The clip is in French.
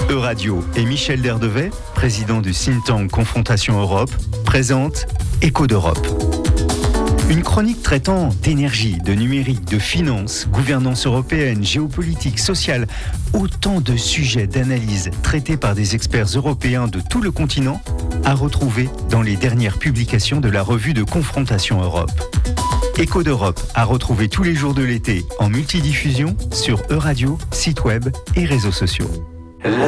Euradio et Michel Derdevet, président du think tank Confrontation Europe, présentent Écho d'Europe. Une chronique traitant d'énergie, de numérique, de finances, gouvernance européenne, géopolitique, sociale, autant de sujets d'analyse traités par des experts européens de tout le continent, à retrouver dans les dernières publications de la revue de Confrontation Europe. Écho d'Europe à retrouver tous les jours de l'été en multidiffusion sur Euradio, site web et réseaux sociaux. La